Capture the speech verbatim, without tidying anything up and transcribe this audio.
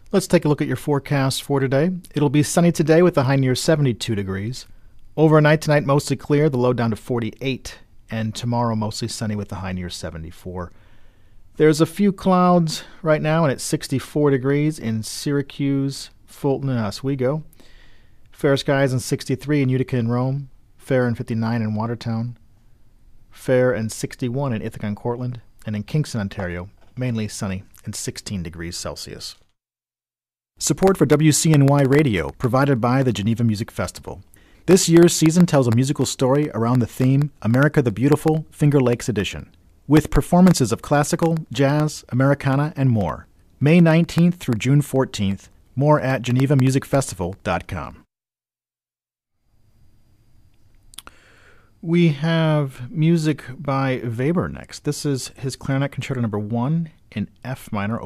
Let's take a look at your forecast for today. It'll be sunny today with a high near seventy-two degrees. Overnight tonight, mostly clear, the low down to forty-eight. And tomorrow, mostly sunny with a high near seventy-four. There's a few clouds right now, and it's sixty-four degrees in Syracuse, Fulton, and Oswego. Fair skies and sixty-three in Utica and Rome. Fair and fifty-nine in Watertown. Fair and sixty-one in Ithaca and Cortland. And in Kingston, Ontario, mainly sunny and sixteen degrees Celsius. Support for W C N Y Radio provided by the Geneva Music Festival. This year's season tells a musical story around the theme America the Beautiful, Finger Lakes Edition, with performances of classical, jazz, Americana, and more. May nineteenth through June fourteenth. More at geneva music festival dot com. We have music by Weber next. This is his Clarinet Concerto Number one in F minor,